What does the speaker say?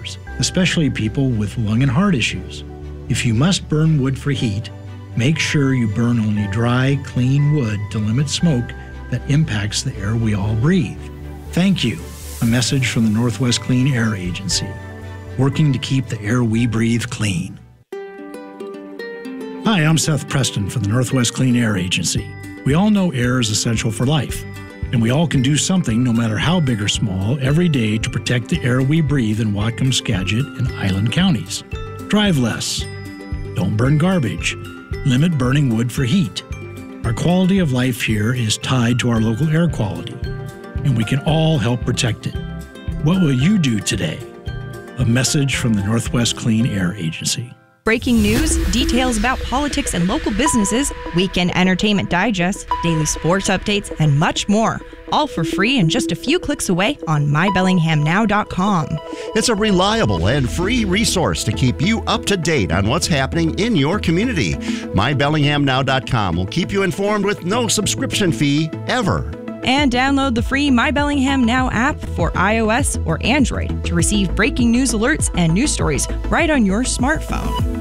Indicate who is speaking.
Speaker 1: homeowners, especially people with lung and heart issues. If you must burn wood for heat, make sure you burn only dry, clean wood to limit smoke that impacts the air we all breathe. Thank you. A message from the Northwest Clean Air Agency, working to keep the air we breathe clean. Hi, I'm Seth Preston from the Northwest Clean Air Agency. We all know air is essential for life, and we all can do something, no matter how big or small, every day to protect the air we breathe in Whatcom, Skagit, and Island counties. Drive less. Don't burn garbage. Limit burning wood for heat. Our quality of life here is tied to our local air quality, and we can all help protect it. What will you do today? A message from the Northwest Clean Air Agency.
Speaker 2: Breaking news, details about politics and local businesses, weekend entertainment digests, daily sports updates, and much more. All for free and just a few clicks away on mybellinghamnow.com.
Speaker 3: It's a reliable and free resource to keep you up to date on what's happening in your community. mybellinghamnow.com will keep you informed with no subscription fee ever.
Speaker 2: And download the free My Bellingham Now app for iOS or Android to receive breaking news alerts and news stories right on your smartphone.